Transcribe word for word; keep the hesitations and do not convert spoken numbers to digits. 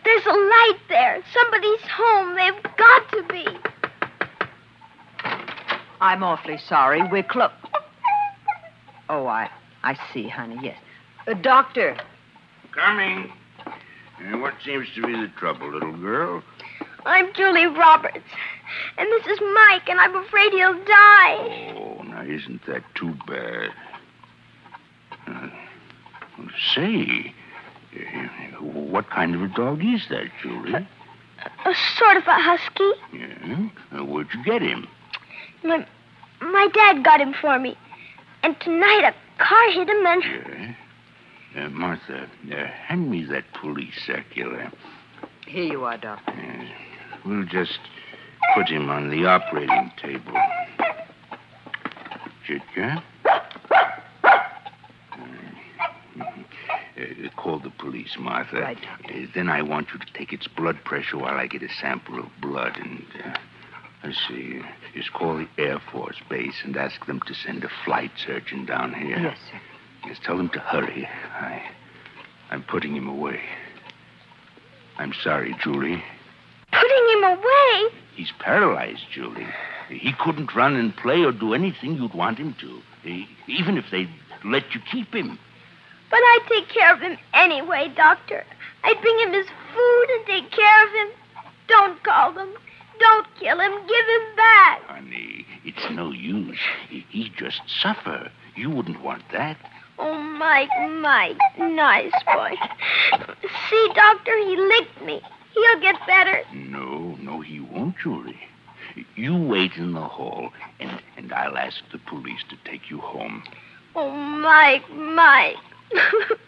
There's a light there. Somebody's home. They've got to be. I'm awfully sorry. We're close. Oh, I, I see, honey. Yes. Uh, doctor. Coming. Uh, what seems to be the trouble, little girl? I'm Julie Roberts. And this is Mike, and I'm afraid he'll die. Oh, now isn't that too bad? Uh, say, uh, what kind of a dog is that, Julie? A, a sort of a husky. Yeah? Uh, where'd you get him? My, my dad got him for me. And tonight a car hit him and... Yeah? Uh, Martha, uh, hand me that police circular. Here you are, Doctor. Uh, we'll just put him on the operating table. Chitka? Uh, call the police, Martha. Right, Doctor. Uh, then I want you to take its blood pressure while I get a sample of blood. And, uh, let's see, just call the Air Force Base and ask them to send a flight surgeon down here. Yes, sir. Just tell them to hurry. I, I'm putting him away. I'm sorry, Julie. Putting him away? He's paralyzed, Julie. He couldn't run and play or do anything you'd want him to, he, even if they'd let you keep him. But I'd take care of him anyway, Doctor. I'd bring him his food and take care of him. Don't call them. Don't kill him. Give him back. Honey, it's no use. He, he just suffer. You wouldn't want that. Oh, Mike, Mike. Nice boy. See, Doctor, he licked me. He'll get better. No, no, he won't, Julie. You wait in the hall, and, and I'll ask the police to take you home. Oh, Mike, Mike.